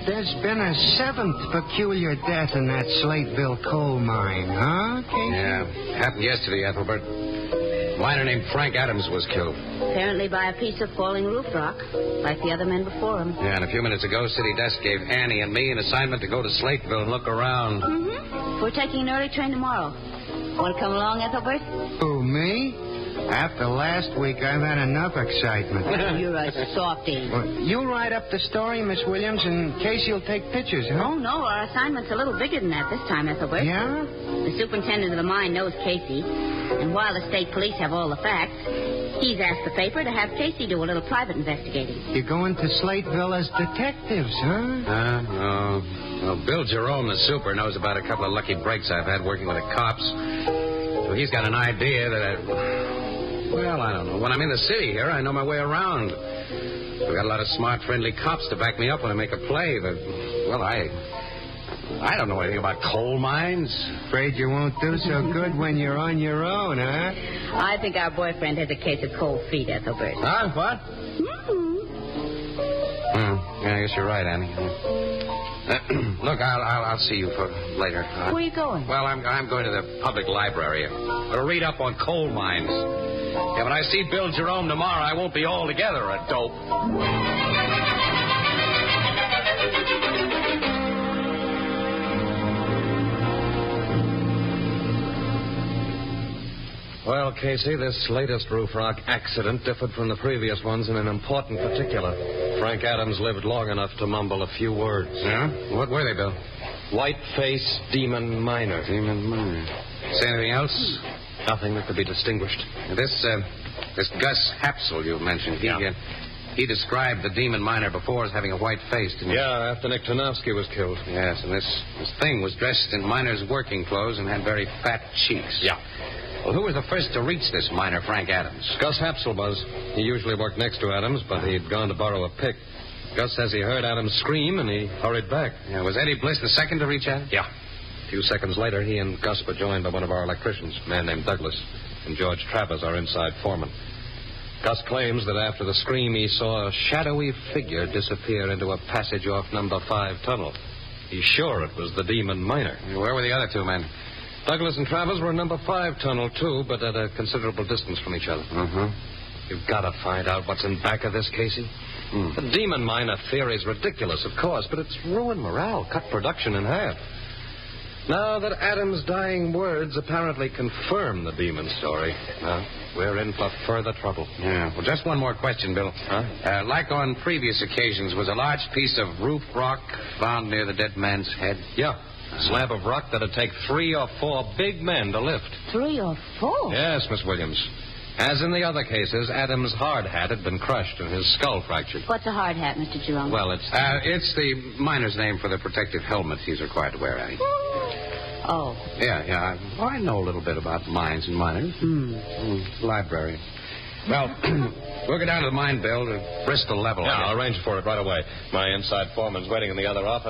there's been a 7th peculiar death in that Slateville coal mine, huh, Casey? Yeah, happened yesterday, Ethelbert. A miner named Frank Adams was killed. Apparently by a piece of falling roof rock, like the other men before him. Yeah, and a few minutes ago, City Desk gave Annie and me an assignment to go to Slateville and look around. Mm-hmm. We're taking an early train tomorrow. Want to come along, Ethelbert? Who, me? After last week, I've had enough excitement. You're a softy. Well, you'll write up the story, Miss Williams, and Casey will take pictures, huh? Oh, no, our assignment's a little bigger than that this time, Ethelbert. Yeah? The superintendent of the mine knows Casey, and while the state police have all the facts, he's asked the paper to have Casey do a little private investigating. You're going to Slateville as detectives, huh? No. Well, Bill Jerome, the super, knows about a couple of lucky breaks I've had working with the cops. So he's got an idea that Well, I don't know. When I'm in the city here, I know my way around. We've got a lot of smart, friendly cops to back me up when I make a play, but, well, I don't know anything about coal mines. Afraid you won't do so good when you're on your own, huh? I think our boyfriend has a case of cold feet, Ethelbert. Huh? What? Yeah, I guess you're right, Annie. Look, I'll see you for later. Where are you going? Well, I'm going to the public library to read up on coal mines. Yeah, when I see Bill Jerome tomorrow, I won't be altogether a dope. Well, Casey, this latest roof rock accident differed from the previous ones in an important particular. Frank Adams lived long enough to mumble a few words. Yeah? What were they, Bill? White-face demon miner. Demon miner. Say anything else? Nothing that could be distinguished. This Gus Hapsel you mentioned, he described the demon miner before as having a white face, didn't he? Yeah, after Nick Tarnowski was killed. Yes, and this thing was dressed in miner's working clothes and had very fat cheeks. Yeah. Well, who was the first to reach this miner, Frank Adams? Gus Hapsel was. He usually worked next to Adams, but he'd gone to borrow a pick. Gus says he heard Adams scream, and he hurried back. Yeah, was Eddie Bliss the second to reach Adams? Yeah. A few seconds later, he and Gus were joined by one of our electricians, a man named Douglas, and George Travers, our inside foreman. Gus claims that after the scream, he saw a shadowy figure disappear into a passage off number 5 tunnel. He's sure it was the demon miner. Where were the other two men? Douglas and Travers were in number 5 tunnel, too, but at a considerable distance from each other. Mm-hmm. You've got to find out what's in back of this, Casey. The demon miner theory's ridiculous, of course, but it's ruined morale, cut production in half. Now that Adams' dying words apparently confirm the demon story, we're in for further trouble. Yeah. Well, just one more question, Bill. Huh? Like on previous occasions, was a large piece of roof rock found near the dead man's head? Yeah. A slab of rock that'd take 3 or 4 big men to lift. 3 or 4? Yes, Miss Williams. As in the other cases, Adams' hard hat had been crushed and his skull fractured. What's a hard hat, Mr. Jerome? Well, it's the miner's name for the protective helmet he's required to wear, Annie. Oh. Yeah. Well, I know a little bit about mines and miners. Library. Well, we'll go down to the mine, Bill, to Bristol level. Yeah, I'll arrange for it right away. My inside foreman's waiting in the other office.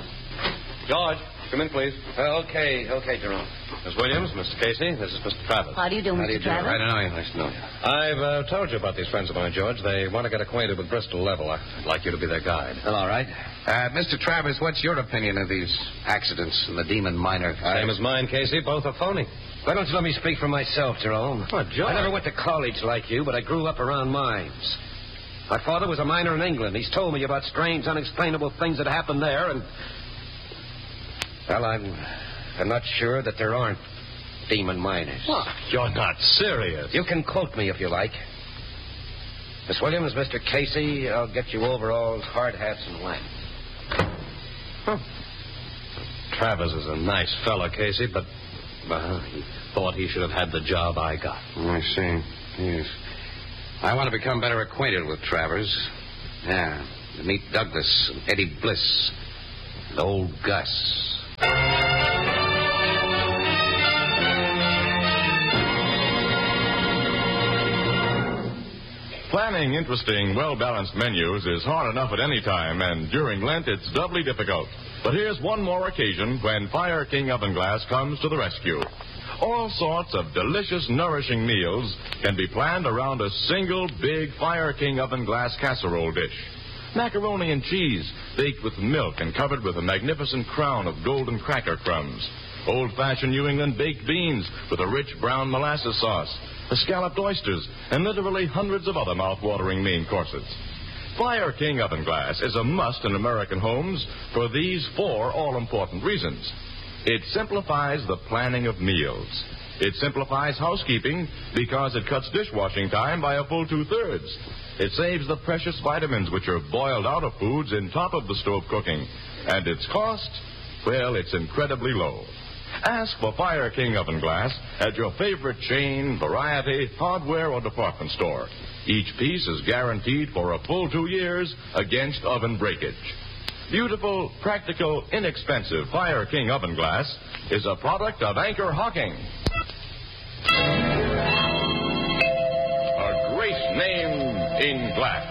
George, come in, please. Okay, Jerome. Miss Williams, Mr. Casey, this is Mr. Travers. How do you do, Mr. Travers? I don't know you. Nice to know you. I've told you about these friends of mine, George. They want to get acquainted with Bristol level. I'd like you to be their guide. Well, all right. Mr. Travers, what's your opinion of these accidents and the demon miner? Same as mine, Casey. Both are phony. Why don't you let me speak for myself, Jerome? What, George? I never went to college like you, but I grew up around mines. My father was a miner in England. He's told me about strange, unexplainable things that happened there, and... Well, I'm not sure that there aren't demon miners. What? You're not serious. You can quote me if you like. Miss Williams, Mr. Casey, I'll get you overalls, hard hats, and lamp. Travers is a nice fella, Casey, but he thought he should have had the job I got. I see. Yes. I want to become better acquainted with Travers. Yeah. To meet Douglas and Eddie Bliss and old Gus. Planning interesting, well-balanced menus is hard enough at any time, and during Lent it's doubly difficult. But here's one more occasion when Fire King Oven Glass comes to the rescue. All sorts of delicious, nourishing meals can be planned around a single big Fire King Oven Glass casserole dish. Macaroni and cheese, baked with milk and covered with a magnificent crown of golden cracker crumbs. Old-fashioned New England baked beans with a rich brown molasses sauce. Scalloped oysters, and literally hundreds of other mouth-watering main courses. Fire King Oven Glass is a must in American homes for these 4 all-important reasons. It simplifies the planning of meals. It simplifies housekeeping because it cuts dishwashing time by a full 2/3. It saves the precious vitamins which are boiled out of foods in top of the stove cooking. And its cost, well, it's incredibly low. Ask for Fire King Oven Glass at your favorite chain, variety, hardware, or department store. Each piece is guaranteed for a full 2 years against oven breakage. Beautiful, practical, inexpensive Fire King Oven Glass is a product of Anchor Hocking. A great name in glass.